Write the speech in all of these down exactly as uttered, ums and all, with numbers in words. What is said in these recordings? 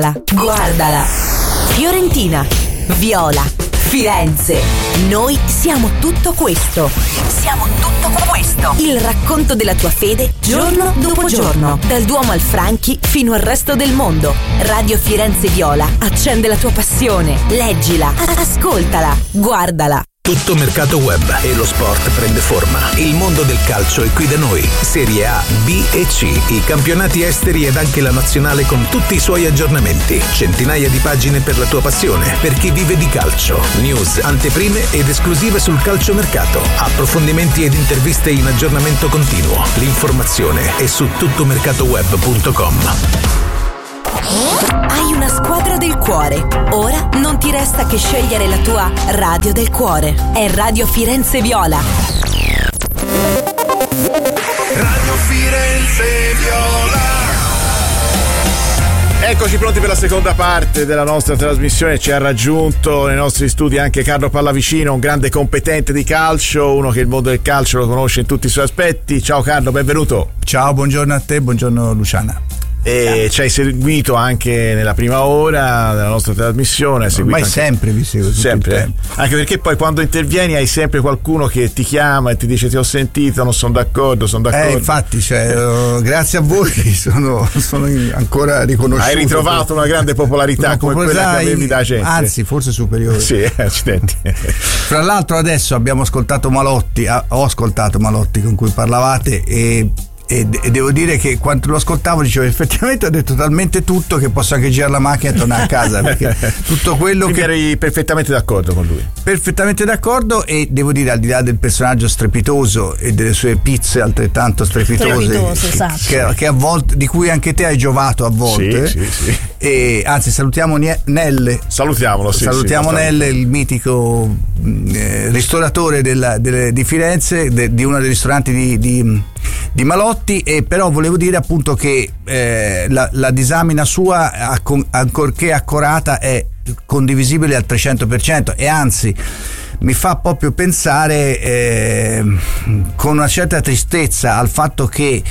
Guardala. Fiorentina, Viola, Firenze. Noi siamo tutto questo. Siamo tutto questo. Il racconto della tua fede giorno dopo giorno. Dal Duomo al Franchi fino al resto del mondo. Radio Firenze Viola accende la tua passione. Leggila, ascoltala, guardala. Tutto mercato web e lo sport prende forma. Il mondo del calcio è qui da noi. Serie A, B e C, i campionati esteri ed anche la nazionale con tutti i suoi aggiornamenti. Centinaia di pagine per la tua passione, per chi vive di calcio. News, anteprime ed esclusive sul calciomercato. Approfondimenti ed interviste in aggiornamento continuo. L'informazione è su tuttomercatoweb punto com. Hai una squadra del cuore. Ora non ti resta che scegliere la tua radio del cuore. È Radio Firenze Viola. Radio Firenze Viola. Eccoci pronti per la seconda parte della nostra trasmissione. Ci ha raggiunto nei nostri studi anche Carlo Pallavicino, un grande competente di calcio, uno che il mondo del calcio lo conosce in tutti i suoi aspetti. Ciao Carlo, benvenuto. Ciao, buongiorno a te, buongiorno Luciana. E ci hai seguito anche nella prima ora della nostra trasmissione. Ormai sempre vi seguo tutto sempre, il tempo. Anche perché poi quando intervieni hai sempre qualcuno che ti chiama e ti dice: ti ho sentito, non sono d'accordo, sono d'accordo. Eh, infatti, cioè, uh, grazie a voi sono, sono ancora riconosciuto. Hai ritrovato una grande popolarità una come quella che avevi da gente. Anzi, forse superiore. Sì, accidenti. Fra l'altro adesso abbiamo ascoltato Malotti, ah, ho ascoltato Malotti con cui parlavate e E, e devo dire che quando lo ascoltavo dicevo effettivamente ha detto talmente tutto che posso anche girare la macchina e tornare a casa, perché tutto quello Quindi che eri perfettamente d'accordo con lui. Perfettamente d'accordo, e devo dire, al di là del personaggio strepitoso e delle sue pizze altrettanto strepitose, Strepitoso, che, esatto. che, che a volte, di cui anche te hai giovato a volte, sì, sì, sì. E anzi salutiamo Nelle, salutiamolo sì, salutiamo sì, Nelle, il mitico eh, ristoratore della, delle, di Firenze, de, di uno dei ristoranti di, di, di Malotti. E però volevo dire appunto che eh, la, la disamina sua, ancorché accorata, è condivisibile al trecento per cento, e anzi mi fa proprio pensare eh, con una certa tristezza al fatto che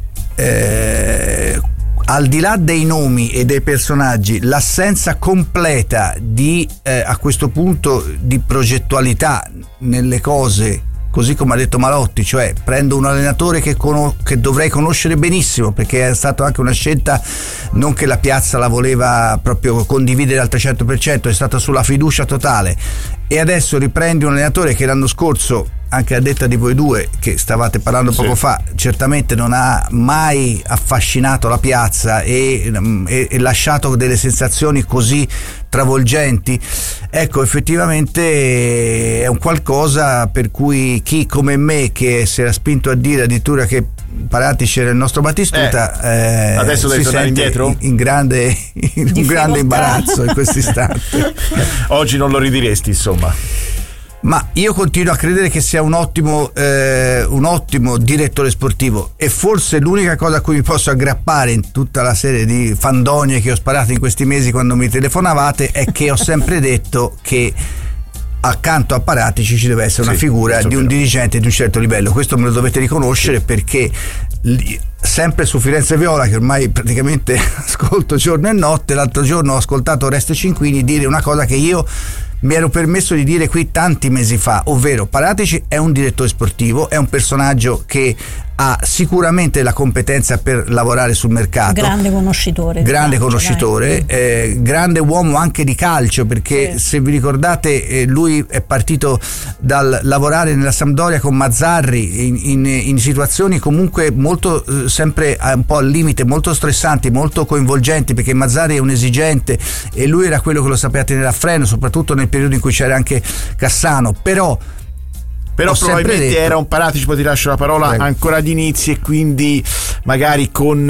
eh, al di là dei nomi e dei personaggi, l'assenza completa di eh, a questo punto di progettualità nelle cose, così come ha detto Malotti, cioè prendo un allenatore che, con- che dovrei conoscere benissimo, perché è stata anche una scelta non che la piazza la voleva proprio condividere al trecento per cento, è stata sulla fiducia totale, e adesso riprendi un allenatore che l'anno scorso, anche a detta di voi due che stavate parlando poco sì. fa, certamente non ha mai affascinato la piazza e, e, e lasciato delle sensazioni così travolgenti. Ecco, effettivamente è un qualcosa per cui chi come me, che si era spinto a dire addirittura che Paratici era il nostro Battistuta, eh, eh, adesso devi tornare indietro in, in grande in un grande imbarazzo in questo istante. Oggi non lo ridiresti, insomma. Ma io continuo a credere che sia un ottimo eh, un ottimo direttore sportivo, e forse l'unica cosa a cui mi posso aggrappare in tutta la serie di fandonie che ho sparato in questi mesi quando mi telefonavate è che ho sempre detto che accanto a Paratici ci deve essere una sì, figura di un dirigente di un certo livello. Questo me lo dovete riconoscere, sì. Perché li, sempre su Firenze Viola, che ormai praticamente ascolto giorno e notte, l'altro giorno ho ascoltato Oreste Cinquini dire una cosa che io mi ero permesso di dire qui tanti mesi fa, ovvero Paratici è un direttore sportivo, è un personaggio che ha sicuramente la competenza per lavorare sul mercato, grande conoscitore grande calcio, conoscitore eh, grande uomo anche di calcio, perché sì. Se vi ricordate eh, lui è partito dal lavorare nella Sampdoria con Mazzarri in, in, in situazioni comunque molto eh, sempre un po' al limite, molto stressanti, molto coinvolgenti, perché Mazzarri è un esigente e lui era quello che lo sapeva tenere a freno, soprattutto nel periodo in cui c'era anche Cassano. Però Però probabilmente detto, era un Paratici, poi ti lascio la parola, prego, ancora agli inizi, e quindi magari con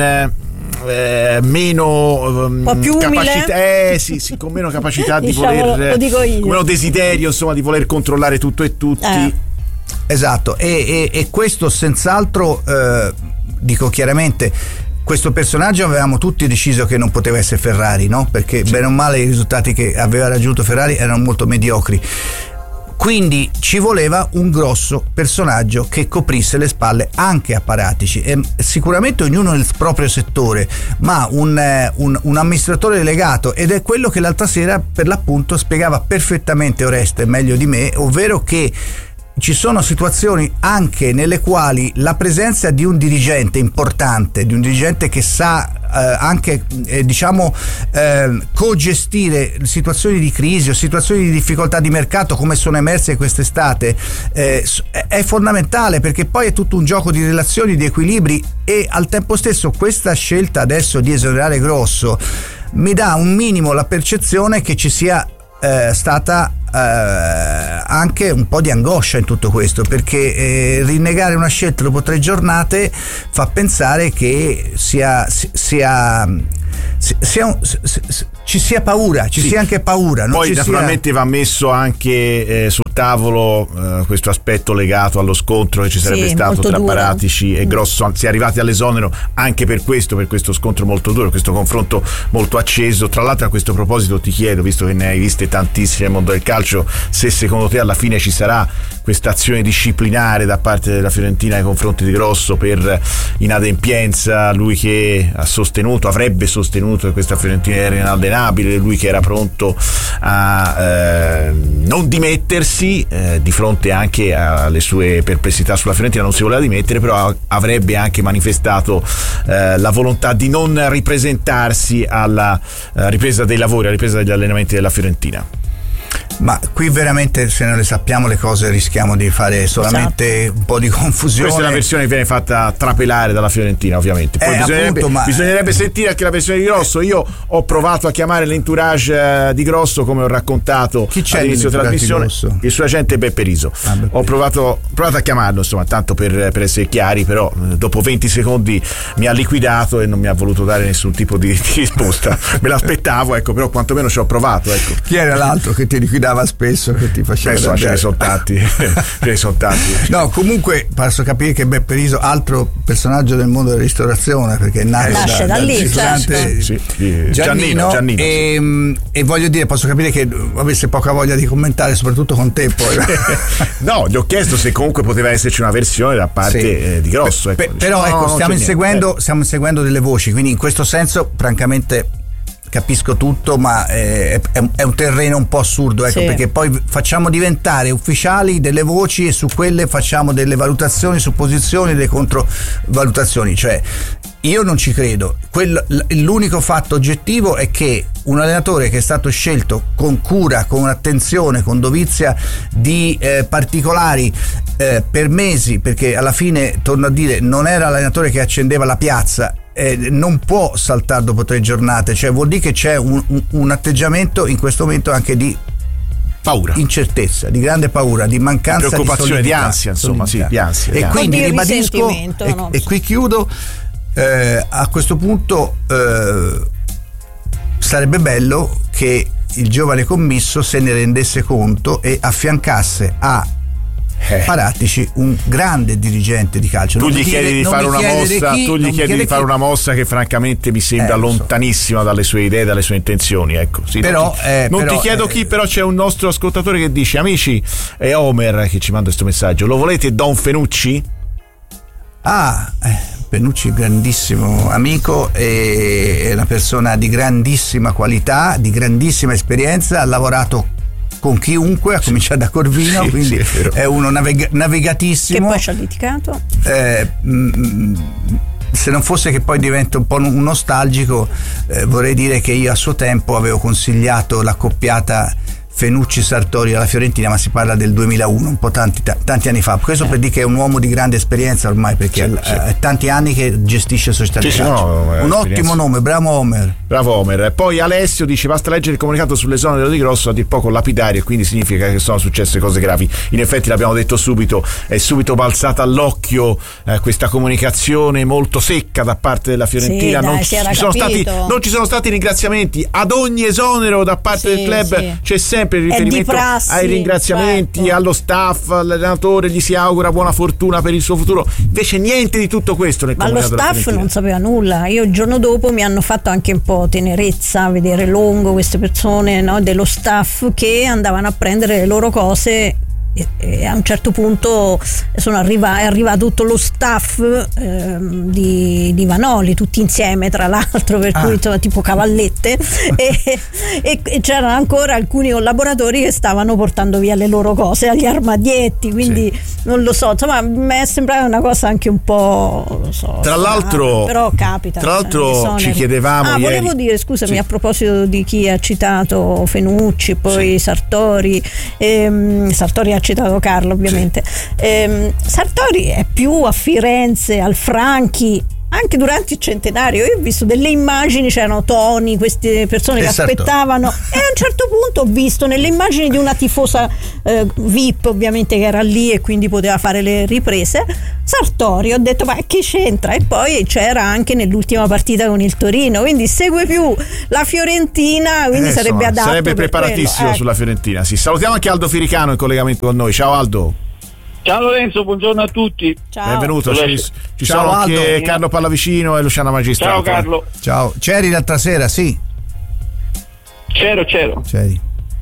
eh, meno un po' più capacità, eh, sì, sì, con meno capacità di diciamo, voler, lo dico io. meno desiderio, insomma, di voler controllare tutto e tutti. Eh. Esatto, e, e, e questo senz'altro eh, dico chiaramente. Questo personaggio avevamo tutti deciso che non poteva essere Ferrari, no? Perché sì. Bene o male i risultati che aveva raggiunto Ferrari erano molto mediocri. quindi ci voleva un grosso personaggio che coprisse le spalle anche a Paratici, e sicuramente ognuno nel proprio settore, ma un, un, un amministratore delegato, ed è quello che l'altra sera per l'appunto spiegava perfettamente Oreste meglio di me, ovvero che ci sono situazioni anche nelle quali la presenza di un dirigente importante, di un dirigente che sa eh, anche eh, diciamo eh, co-gestire situazioni di crisi o situazioni di difficoltà di mercato come sono emerse quest'estate, eh, è fondamentale, perché poi è tutto un gioco di relazioni, di equilibri, e al tempo stesso questa scelta adesso di esonerare Grosso mi dà un minimo la percezione che ci sia eh, stata Eh, anche un po' di angoscia in tutto questo, perché eh, rinnegare una scelta dopo tre giornate fa pensare che sia sia, sia, sia un, ci sia paura, ci sì. sia anche paura. Non Poi ci naturalmente sia... va messo anche eh, sul tavolo eh, questo aspetto legato allo scontro che ci sarebbe sì, stato tra duro. Paratici e Grosso, si è arrivati all'esonero anche per questo, per questo scontro molto duro, questo confronto molto acceso. Tra l'altro a questo proposito ti chiedo, visto che ne hai viste tantissime nel mondo del calcio, se secondo te alla fine ci sarà questa azione disciplinare da parte della Fiorentina nei confronti di Grosso per inadempienza, lui che ha sostenuto, avrebbe sostenuto che questa Fiorentina era inallenabile, lui che era pronto a eh, non dimettersi eh, di fronte anche alle sue perplessità sulla Fiorentina, non si voleva dimettere, però avrebbe anche manifestato eh, la volontà di non ripresentarsi alla eh, ripresa dei lavori, alla ripresa degli allenamenti della Fiorentina. Ma qui veramente, se non le sappiamo le cose, rischiamo di fare solamente esatto. un po' di confusione. Questa è la versione che viene fatta trapelare dalla Fiorentina, ovviamente. Poi eh, bisognerebbe, appunto, ma... bisognerebbe sentire anche la versione di Grosso. Io ho provato a chiamare l'entourage di Grosso, come ho raccontato all'inizio della trasmissione, il suo agente Beppe Riso. Ah, Beppe. Ho provato, provato a chiamarlo, insomma, tanto per, per essere chiari, però dopo venti secondi mi ha liquidato e non mi ha voluto dare nessun tipo di, di risposta. Me l'aspettavo, ecco, però quantomeno ci ho provato. Ecco. Chi era l'altro che ti liquidava spesso, che ti faceva Penso, ce ne sono tanti, ce ne sono tanti. No, comunque posso capire che Beppe Riso, altro personaggio del mondo della ristorazione, perché nasce, nasce da, da lì, ristorante certo. sì, Giannino, Giannino e, sì. e voglio dire, posso capire che avesse poca voglia di commentare, soprattutto con te poi. No, gli ho chiesto se comunque poteva esserci una versione da parte sì. eh, di Grosso, ecco. Pe- però ecco, no, stiamo inseguendo, stiamo inseguendo delle voci, quindi in questo senso francamente capisco tutto, ma è, è un terreno un po' assurdo, ecco, sì. perché poi facciamo diventare ufficiali delle voci e su quelle facciamo delle valutazioni, supposizioni, delle controvalutazioni. Cioè, io non ci credo. Quello, l'unico fatto oggettivo è che un allenatore che è stato scelto con cura, con attenzione, con dovizia di eh, particolari eh, per mesi, perché alla fine, torno a dire, non era l'allenatore che accendeva la piazza, Eh, non può saltare dopo tre giornate, cioè vuol dire che c'è un, un, un atteggiamento in questo momento anche di paura, incertezza, di grande paura, di mancanza di preoccupazione, di, di ansia, insomma, sì, di ansia. E di quindi ansia. ribadisco e, no? e qui chiudo, eh, a questo punto eh, sarebbe bello che il giovane commisso se ne rendesse conto e affiancasse a Paratici un grande dirigente di calcio. Tu non gli chiedi di fare una mossa, chi, tu gli chiedi di fare chi. una mossa che francamente mi sembra eh, lontanissima so. dalle sue idee, dalle sue intenzioni, ecco. Sì, però, non ti, eh, non però, ti chiedo eh, chi, però c'è un nostro ascoltatore che dice: amici, è Omer che ci manda questo messaggio, lo volete Don Fenucci? Ah, eh, Fenucci è un grandissimo amico, è una persona di grandissima qualità, di grandissima esperienza, ha lavorato con chiunque, a cominciare da Corvino, sì, quindi sì, è, è uno navega- navigatissimo. Che poi ci ha litigato. Eh, mh, se non fosse che poi diventa un po' un nostalgico, eh, vorrei dire che io a suo tempo avevo consigliato l'accoppiata Fenucci-Sartori alla Fiorentina, ma si parla del duemilauno, un po' tanti, t- tanti anni fa. Questo eh. per dire che è un uomo di grande esperienza ormai, perché sì, è, sì. è tanti anni che gestisce società sì, di calcio. No, un ottimo nome, bravo Omer. Bravo Omer. Poi Alessio dice: basta leggere il comunicato sull'esonero di Grosso, a dir poco lapidario, e quindi significa che sono successe cose gravi. In effetti l'abbiamo detto subito, è subito balzata all'occhio eh, questa comunicazione molto secca da parte della Fiorentina. Sì, non, dai, ci, ci sono stati, non ci sono stati ringraziamenti ad ogni esonero da parte sì, del club, sì. c'è sempre il riferimento prassi, ai ringraziamenti, certo. allo staff, all'allenatore, gli si augura buona fortuna per il suo futuro. Invece niente di tutto questo nel ma lo staff non sapeva nulla. Io il giorno dopo mi hanno fatto anche un po' tenerezza vedere Longo, queste persone, no, dello staff che andavano a prendere le loro cose e, e a un certo punto sono arriva, è arrivato tutto lo staff ehm, di, di Vanoli, tutti insieme tra l'altro, per Ah. cui insomma, tipo cavallette e, e, e c'erano ancora alcuni collaboratori che stavano portando via le loro cose agli armadietti, quindi Sì. non lo so, insomma mi è sembrata una cosa anche un po', non lo so, Tra l'altro- strana, però capita, tra l'altro cioè, esoneri. ci chiedevamo ah, ieri- volevo dire, scusami, Sì. a proposito di chi ha citato Fenucci, poi Sartori, ehm, Sartori ha citato Carlo ovviamente, ehm, Sartori è più a Firenze, al Franchi, anche durante il centenario. Io ho visto delle immagini, c'erano Toni, queste persone E che Sartori. aspettavano, e a un certo punto ho visto nelle immagini di una tifosa eh, V I P ovviamente, che era lì e quindi poteva fare le riprese, Sartori. Ho detto ma che c'entra? E poi c'era anche nell'ultima partita con il Torino, quindi segue più la Fiorentina, quindi Eh, sarebbe insomma, adatto sarebbe per preparatissimo quello. Ecco. sulla Fiorentina. Sì, salutiamo anche Aldo Firicano in collegamento con noi. Ciao Aldo. Ciao Lorenzo, buongiorno a tutti. Ciao. Benvenuto. Ci, ci Ciao, sono anche Aldo. Carlo Pallavicino e Luciana Magistrato. Ciao Carlo. Ciao, c'eri l'altra sera? Sì, C'ero, c'ero. c'eri.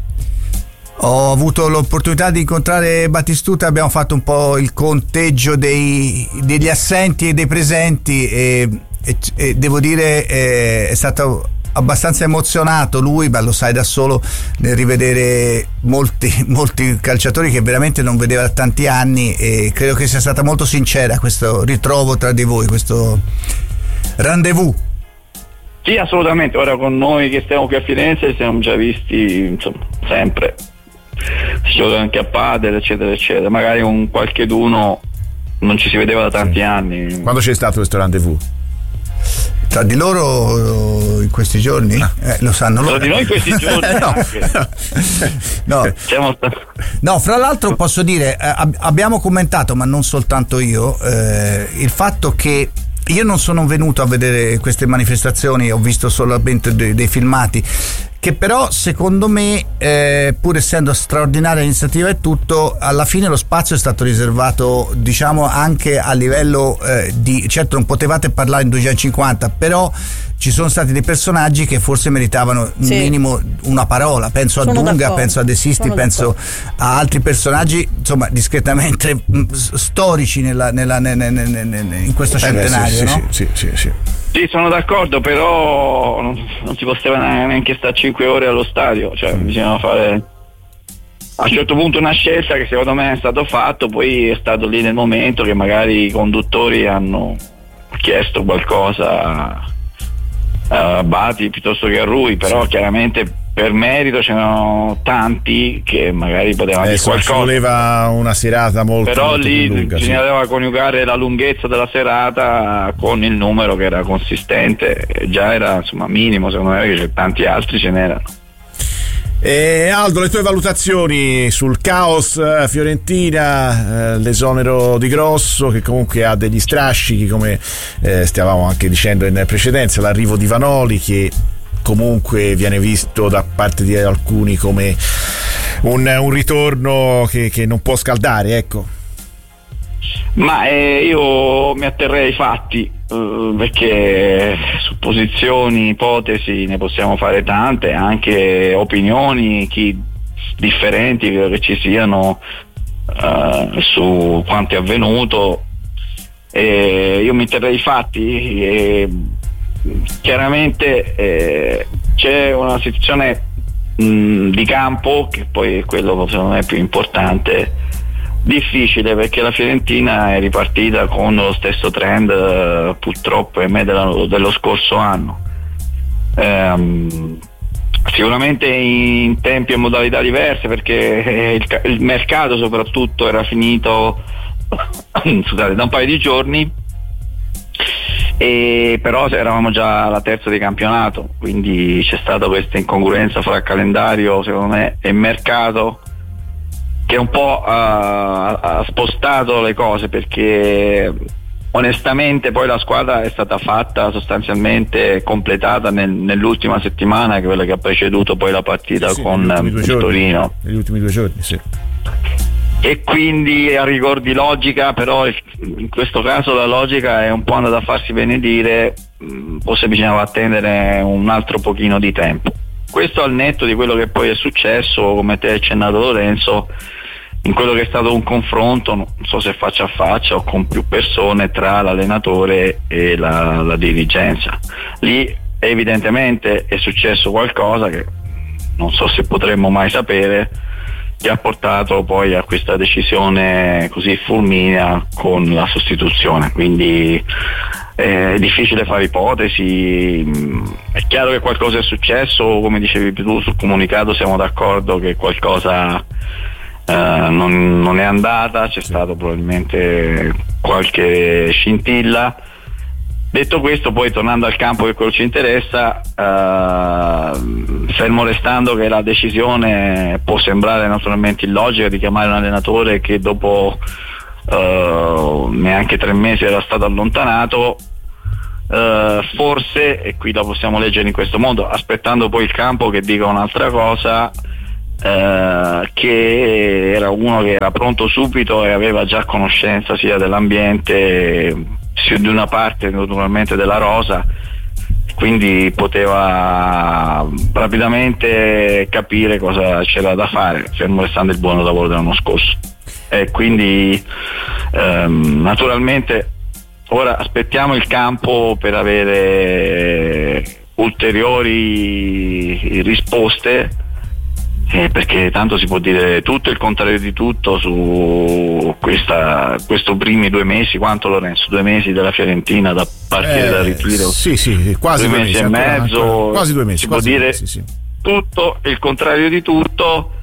Ho avuto l'opportunità di incontrare Battistuta, abbiamo fatto un po' il conteggio dei, degli assenti e dei presenti e, e- e devo dire eh, è stato abbastanza emozionato lui, ma lo sai da solo, nel rivedere molti, molti calciatori che veramente non vedeva da tanti anni, e credo che sia stata molto sincera questo ritrovo tra di voi, questo rendezvous. Sì, assolutamente. Ora con noi che stiamo qui a Firenze ci siamo già visti, insomma, sempre. Si gioca anche a padel, eccetera, eccetera. Magari con qualcheduno non ci si vedeva da tanti anni. Quando c'è stato questo rendezvous? Tra di loro in questi giorni? Eh, lo sanno loro. Tra di noi in questi giorni no. anche. No. Siamo sta- No, fra l'altro posso dire, eh, ab- abbiamo commentato, ma non soltanto io, eh, il fatto che io non sono venuto a vedere queste manifestazioni, ho visto solamente dei, dei filmati, che però secondo me, eh, pur essendo straordinaria l'iniziativa e tutto, alla fine lo spazio è stato riservato, diciamo, anche a livello eh, di, certo non potevate parlare in duecentocinquanta, però ci sono stati dei personaggi che forse meritavano un Sì. minimo una parola, penso a Sono Dunga, d'accordo. penso a De Sisti, Sono penso a altri personaggi, insomma, discretamente mh, s- storici nella, nella, ne- ne- ne- ne- ne- in questo Eh beh, centenario, sì, no? sì, sì, sì, sì. Sì, sono d'accordo, però non, non si poteva neanche stare cinque ore allo stadio, cioè bisognava fare a un certo punto una scelta che secondo me è stato fatto, poi è stato lì nel momento che magari i conduttori hanno chiesto qualcosa a Bati piuttosto che a Rui, però chiaramente per merito c'erano tanti che magari potevano Eh, dire insomma, ci qualcosa. voleva una serata molto, Però molto lì più lunga, sì. bisognava coniugare la lunghezza della serata con il numero che era consistente, e già era insomma minimo, secondo me, perché c'è tanti altri ce n'erano. E Aldo, le tue valutazioni sul caos eh, Fiorentina, eh, l'esonero di Grosso che comunque ha degli strascichi, come eh, stavamo anche dicendo in precedenza, l'arrivo di Vanoli che comunque viene visto da parte di alcuni come un, un ritorno che, che non può scaldare, ecco. Ma eh, io mi atterrei ai fatti, eh, perché supposizioni, ipotesi ne possiamo fare tante, anche opinioni chi, differenti credo che ci siano eh, su quanto è avvenuto. E io mi atterrei ai fatti e chiaramente eh, c'è una situazione mh, di campo, che poi è quello secondo me più importante, difficile, perché la Fiorentina è ripartita con lo stesso trend eh, purtroppo ahimè dello, dello scorso anno, ehm, sicuramente in tempi e modalità diverse, perché il, il mercato soprattutto era finito scusate, da un paio di giorni, e però eravamo già alla terza di campionato, quindi c'è stata questa incongruenza fra calendario secondo me e mercato, che un po' ha, ha spostato le cose, perché onestamente poi la squadra è stata fatta sostanzialmente completata nel, nell'ultima settimana, che è quella che ha preceduto poi la partita Sì, sì, con negli ultimi due il giorni. Torino, Negli ultimi due giorni, sì. e quindi a rigor di logica, però in questo caso la logica è un po' andata a farsi benedire, mh, forse bisognava attendere un altro pochino di tempo. Questo al netto di quello che poi è successo, come te hai accennato Lorenzo, in quello che è stato un confronto, non so se faccia a faccia o con più persone, tra l'allenatore e la, la dirigenza. Lì evidentemente è successo qualcosa che non so se potremmo mai sapere, che ha portato poi a questa decisione così fulminea con la sostituzione. Quindi è difficile fare ipotesi, è chiaro che qualcosa è successo, come dicevi tu sul comunicato siamo d'accordo che qualcosa Uh, non, non è andata, c'è stato probabilmente qualche scintilla. Detto questo, poi tornando al campo, che quello ci interessa, uh, fermo restando che la decisione può sembrare naturalmente illogica di chiamare un allenatore che dopo uh, neanche tre mesi era stato allontanato, uh, forse, e qui la possiamo leggere in questo modo, aspettando poi il campo che dica un'altra cosa, Uh, che era uno che era pronto subito e aveva già conoscenza sia dell'ambiente sia di una parte naturalmente della rosa, quindi poteva rapidamente capire cosa c'era da fare, fermo restando il buon lavoro dell'anno scorso. E quindi um, naturalmente ora aspettiamo il campo per avere ulteriori risposte, Eh, perché tanto si può dire tutto e il contrario di tutto su questa, questo primi due mesi. Quanto, Lorenzo? Due mesi della Fiorentina da partire eh, dal ritiro? Sì, sì, quasi due, due mesi, mesi e mezzo. Ancora, quasi due mesi. Si quasi può dire mesi, sì. Tutto e il contrario di tutto.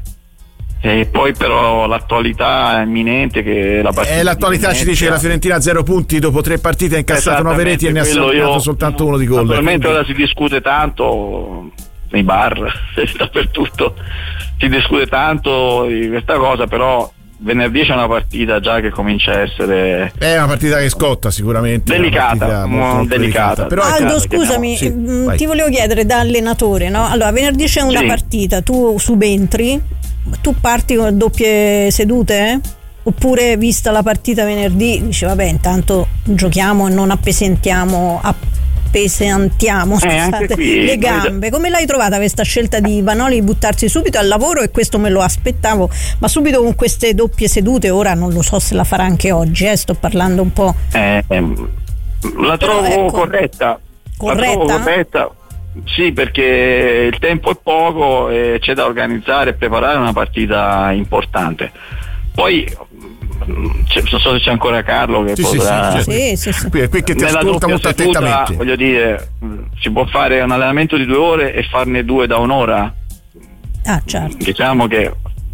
E poi però l'attualità è imminente, che la partita eh, l'attualità ci dice che la Fiorentina ha zero punti dopo tre partite, ha incassato nove reti e ne ha segnato soltanto uno di gol. Naturalmente ora si discute tanto nei bar, dappertutto si discute tanto di questa cosa, però venerdì c'è una partita già che comincia a essere è una partita che scotta sicuramente, delicata, molto, molto delicata. Però Aldo, scusami, sì, mh, ti volevo chiedere da allenatore, no? Allora, venerdì c'è una sì. partita, tu subentri, tu parti con doppie sedute? Eh? Oppure, vista la partita venerdì, dici vabbè, intanto giochiamo e non appesentiamo a pesantiamo scusate, eh, qui, le gambe. Come l'hai trovata questa scelta di Vanoli di buttarsi subito al lavoro? E questo me lo aspettavo, ma subito con queste doppie sedute. Ora non lo so se la farà anche oggi, eh, sto parlando un po'. Eh, ehm, la trovo Però, ecco, corretta. corretta? La trovo corretta. Sì, perché il tempo è poco e c'è da organizzare e preparare una partita importante. Poi C'è, non so se c'è ancora Carlo che sì, potrà sì, sì, sì, sì. Qui è qui che ti nella ascolta molto seduta, attentamente. voglio dire, si può fare un allenamento di due ore e farne due da un'ora. Ah, certo. Diciamo che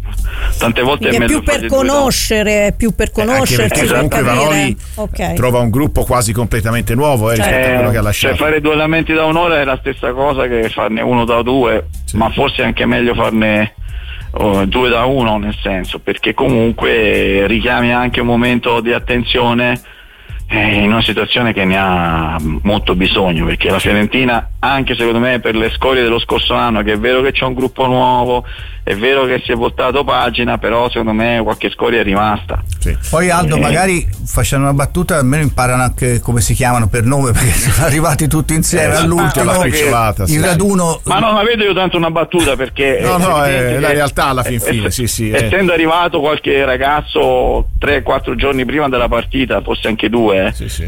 tante volte è, è, è più per conoscere, più per conoscersi, eh, perché per comunque capire. Vanoli Okay. trova un gruppo quasi completamente nuovo eh, rispetto eh, a quello che ha lasciato. Cioè fare due allenamenti da un'ora è la stessa cosa che farne uno da due, sì. Ma forse è anche meglio farne oh, due da uno, nel senso, perché comunque richiami anche un momento di attenzione eh, in una situazione che ne ha molto bisogno, perché la Fiorentina, anche secondo me per le scorie dello scorso anno, che è vero che c'è un gruppo nuovo, è vero che si è voltato pagina, però secondo me qualche scoria è rimasta. Sì. Poi Aldo, eh. magari facendo una battuta almeno imparano anche come si chiamano per nome, perché sono arrivati tutti insieme Eh, all'ultimo la spicciolata, sì. il raduno. Ma no, ma vedo io tanto una battuta, perché No, no, è evidente la che- realtà alla fin fine, eh, sì, sì, eh. essendo arrivato qualche ragazzo tre quattro giorni prima della partita, forse anche due, eh, Sì, sì.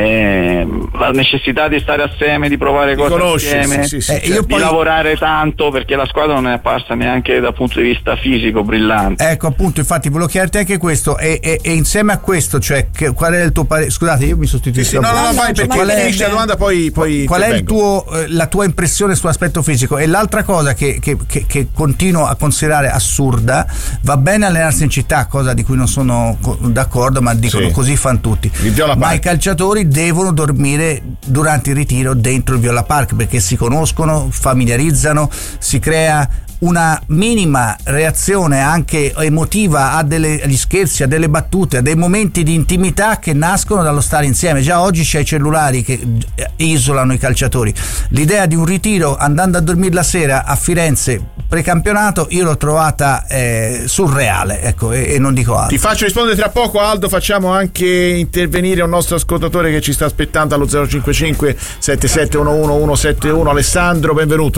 eh, la necessità di stare assieme, di provare Di cose conoscersi, assieme, sì, sì, Eh, certo. io di poi- lavorare tanto, perché la squadra non è apparsa neanche dal punto di vista fisico brillante. Ecco, appunto, infatti volevo chiederti anche questo e, e, e insieme a questo, cioè che, qual è il tuo parere? Scusate, io mi Sì, sostituisco. sì, no, no, no, vai, perché Qual è- finisce la domanda, poi, poi Qual è il intervengo. tuo, eh, la tua impressione sull'aspetto fisico? E l'altra cosa che, che, che, che continuo a considerare assurda, va bene allenarsi in città, cosa di cui non sono co- d'accordo, ma dicono Sì. così fan tutti. Il Viola Ma Park. i calciatori devono dormire durante il ritiro dentro il Viola Park, perché si conoscono, familiarizzano, si crea una minima reazione anche emotiva a delle, agli scherzi, a delle battute, a dei momenti di intimità che nascono dallo stare insieme. Già oggi c'è i cellulari che eh, isolano i calciatori. L'idea di un ritiro andando a dormire la sera a Firenze precampionato io l'ho trovata eh, surreale, ecco, e, e non dico altro. Ti faccio rispondere tra poco, Aldo. Facciamo anche intervenire un nostro ascoltatore che ci sta aspettando allo zero cinque cinque sette sette uno uno uno sette uno. Alessandro, benvenuto.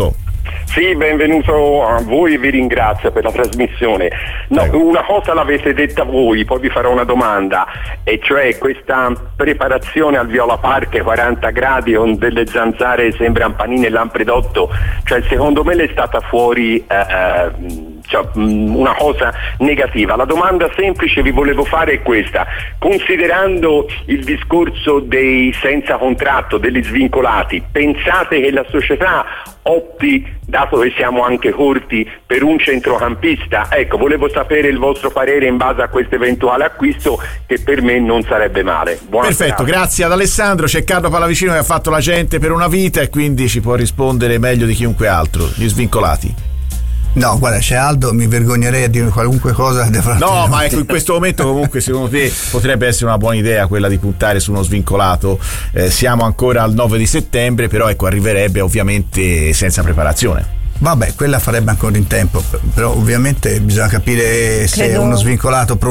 Sì, benvenuto a voi e vi ringrazio per la trasmissione. No, una cosa l'avete detta voi, poi vi farò una domanda, e cioè questa preparazione al Viola Park quaranta gradi con delle zanzare sembrano panini e lampredotto, cioè secondo me l'è stata fuori eh, cioè, una cosa negativa. La domanda semplice vi volevo fare è questa: considerando il discorso dei senza contratto, degli svincolati, pensate che la società opti, dato che siamo anche corti, per un centrocampista? Ecco, volevo sapere il vostro parere in base a questo eventuale acquisto, che per me non sarebbe male. Buona Perfetto, serata. grazie ad Alessandro. C'è Carlo Pallavicino che ha fatto la gente per una vita e quindi ci può rispondere meglio di chiunque altro. Gli svincolati. No, guarda, c'è Aldo, mi vergognerei a dire qualunque cosa. No, ma ecco, in questo momento comunque secondo te potrebbe essere una buona idea quella di puntare su uno svincolato. Eh, siamo ancora al nove di settembre, però ecco, arriverebbe ovviamente senza preparazione. Vabbè, quella farebbe ancora in tempo, però ovviamente bisogna capire se Credo... uno svincolato